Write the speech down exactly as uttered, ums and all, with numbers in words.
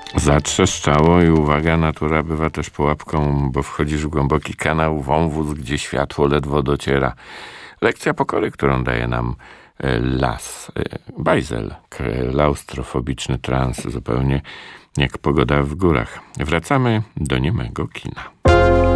Zatrzeszczało i uwaga, natura bywa też pułapką, bo wchodzisz w głęboki kanał, wąwóz, gdzie światło ledwo dociera. Lekcja pokory, którą daje nam e, las. E, bajzel, klaustrofobiczny trans, zupełnie jak pogoda w górach. Wracamy do niemego kina.